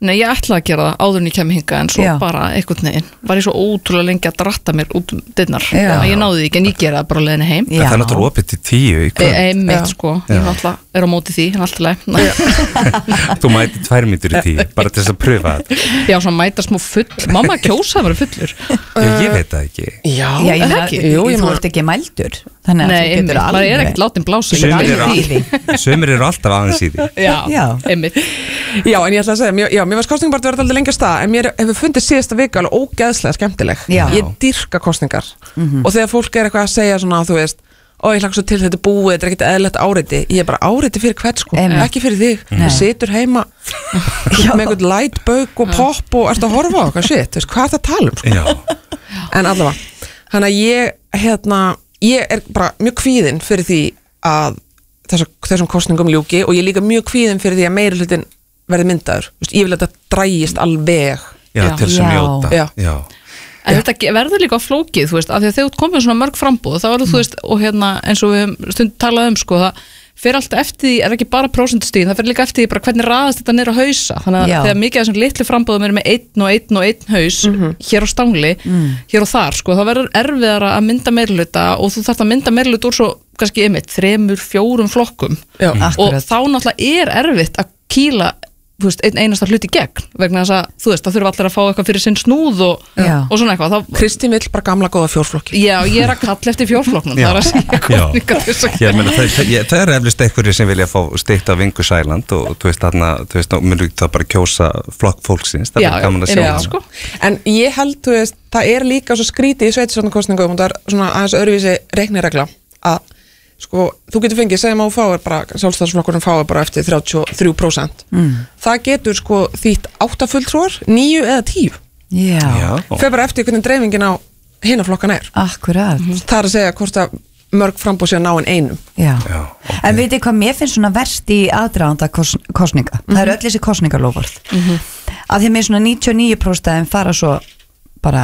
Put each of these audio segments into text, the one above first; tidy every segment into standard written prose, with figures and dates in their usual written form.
Nei, ég ætlaði að gera það áður en ég kemi hingað en svo bara einhvern veginn var ég svo ótrúlega lengi að dratta mér út dyrnar að ég náði því ekki en ég gera það bara leiðinni heim. En það er náttúrulega opið til 10 í kvöld. Einmitt sko, ég náttúrulega er á móti því en alltaf leið. Þú mæti 2 mínútur í 10 bara til þess að pröfa þetta. Já, svona mæta smá full, mamma kjósaði mér fullur. Ég veit það ekki. Já, þú ert ekki mældur. Nei, maður er ekkert látin blása. Sumir eru alltaf aðeins í því. Já, einmitt. Já, en ég ætla að segja, mér var kosningar bara verið aldrei lengi að stað, en mér hefur fundið síðasta vika alveg ógeðslega skemmtileg. Ég dýrka kosningar og þegar fólk er eitthvað að segja svona, þú veist, ég hlakka svo til þetta búið, þetta er ekkert eðlilegt áreiti. Ég er bara áreiti fyrir hvert sko, ekki fyrir þig. Þú situr heima með eitthvað lightbauk og pop og ert að horfa á eitthvað shit, þú veist, hvað er það að tala um sko? En allavega, þannig að ég er bara mjög kvíðinn fyrir því að þessum kosningum ljúki og ég er líka mjög kvíðinn fyrir því að meirihlutin verði myndaður. Ég vil að þetta drægist alveg. Já, til sem njóta. Já. En þetta verður líka flókið, þú veist, af því að þegar þú komið svona mörg frambúð, þá verður þú veist, og eins og við stundum talaðum, sko, það fer alltaf eftir því, er ekki bara prósentustigin, það fer líka eftir því bara hvernig raðast þetta niður á hausa, þannig að þegar mikið af þessum litlu frambúðum eru með 1 og 1 og 1 haus hér á stangli, hér og þar, sko, þá verður erfiðara að mynda meirihluta og þú þarft að mynda meirihluta úr svo, kannski 3, 4 flokkum og þá náttúrulega er erfitt að kýla einn einasta hluti gegn vegna þess að þú veist, það þurfa allir að fá eitthvað fyrir sinn snúð og svona eitthvað. Kristín vill bara gamla góða fjórflokki. Já, ég er að kalla eftir fjórflokknum, það er að segja kosningar þess að það er eflust einhverjir sem vilja fá steikt af Vingu Sæland og þú veist, munum það bara kjósa flokk fólksins, það er gaman að sjá það sko. En ég held, þú veist, það er líka svo skrítið í sveitarstjórnarkosningum og það er svona aðeins öðruvísi reikniregla að sko, þú getur fengið, segjum að þú fáir bara, sjálfstæðisflokkurinn fáir bara eftir 33%. Það getur sko þýtt 8 fulltrúar, 9 eða 10. Já. Fer bara eftir hvernig dreifingin á hina flokkan er. Akkurat. Það er að segja hvort að mörg frambúð sé að ná en einum. Já. Okay. En veit ég hvað mér finnst svona verst í aðdraganda kosninga? Það eru öll þessi kosningarlofvörð. Að því með svona 99% fara svo bara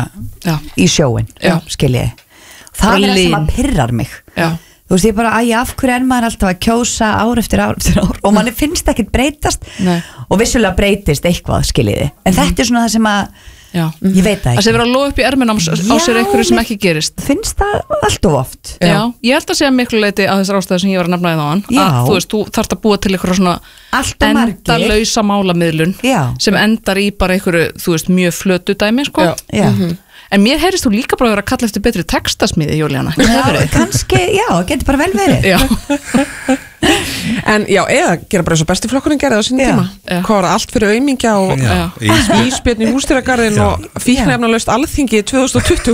í sjóin, skiljiði. Það er það sem að pirrar mig. Já. Þú veist, ég bara, af hverju er maður alltaf að kjósa ár eftir ár og manni finnst ekkert breytast og vissulega breytist eitthvað, skiljiði. En þetta er svona það sem að, ég veit það ekki. Það sé verið að loða upp í erminn á sér einhverju sem ekki gerist. Finnst það allt of oft. Já, ég held að segja miklu leyti að þessar ástæður sem ég var að nefna í þaðan. Þú veist, þú þarft að búa til einhverja svona endalausa málamiðlun sem endar í bara einhverju, þú veist, mjög flötu dæmi, sko. En mér heyrist þú líka bara að vera að kalla eftir betri textasmiði, Júlíana. Kannski, getur bara vel verið. En eða gera bara eins og besti flokkurinn gerði á sín tíma. Hvað var allt fyrir aumingja og ísbjörn í húsdýragarðin og fíkniefnalaust alþingi 2020.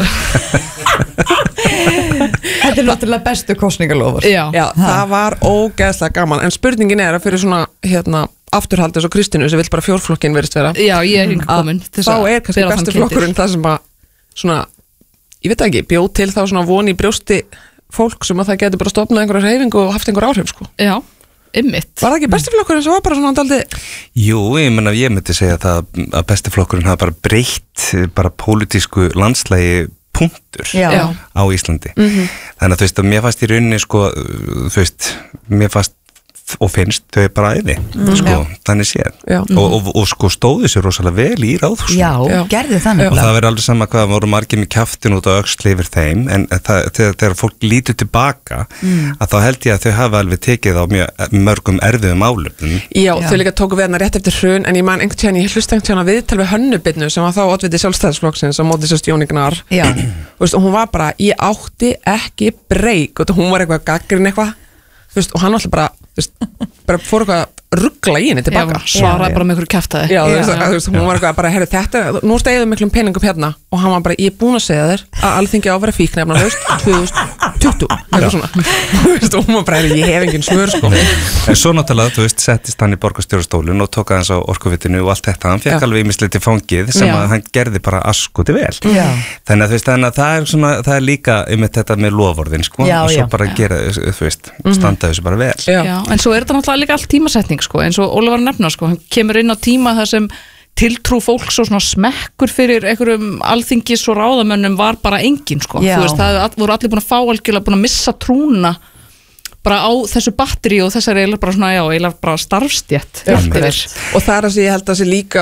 Þetta er náttúrulega bestu kosningalofur. Já, það var ógeðslega gaman. En spurningin er að fyrir svona, afturhaldis og Kristínu sem vill bara fjórflokkin verist vera. Já, ég er hingað komin. Þá er kannski besti flokkurinn það sem að svona, ég veit ekki, bjóð til þá svona von í brjósti fólk sem að það getur bara stofnað einhverja hreyfingu og haft einhver áhrif sko. Já, einmitt. Var það ekki besti flokkurinn sem var bara svona andaldið? Jú, ég myndi segja það að besti flokkurinn hafa bara breytt bara pólitísku landslægi punktur á Íslandi. Þannig að þú veist að mér fannst í rauninni sko, þú veist, mér fannst og finnst þau bara æði sko, þannig séð og sko stóðu sér rosalega vel í ráðhúsinu. Já, gerðu þannig. Og það verður alveg sama hvað voru margir með kjaftin út á öxl yfir þeim en þegar fólk lítur tilbaka að þá held ég að þau hafa alveg tekið á mjög mörgum erfiðum álöfum. Já, þau líka tóku við hana rétt eftir hrun en ég man einhvern tíðan, ég hlusta einhvern tíðan að viðtal við Hönnu Birnu sem var þá oddviti Sjálfstæðisflokksins á móti sérst Jóni Gnarr. Og hún var bara, ég átti ekki breyk og hún var eitthvað gagnrýn eitthvað og hann alltaf bara fór eitthvað að ruggla í henni tilbaka. Svaraði bara með einhverju kjaftaði. Já, hún var eitthvað bara, herru, þetta, nú stegið miklum peningum hérna og hann var bara, ég er búin að segja þér að alþingi á að vera fíkniefnalaust 2020, eitthvað svona. Og hún var bara, ég hef engin svör, sko. En svo náttúrulega, þú veist, settist hann í borgarstjórastólinn og tók aðeins á Orkuvitinu og allt þetta, hann fekk alveg ýmislegt í fangið sem að hann gerði bara askuti vel. Þannig að þú veist, það er svona, það er líka þetta með loforðin, sko, og svo bara gera, þú veist, standa þessu bara vel. Já, en svo er þetta náttúrulega líka allt tímasetning sko, eins og Ólafur nefna sko, hann kemur inn á tíma þar sem tiltrú fólks og svona smekkur fyrir einhverjum alþingis og ráðamönnum var bara engin sko, þú veist, það voru allir búin að fá algjörlega búin að missa trúna bara á þessu batteri og þessari eiginlega bara svona, eiginlega bara starfstjætt. Og það er að ég held að sé líka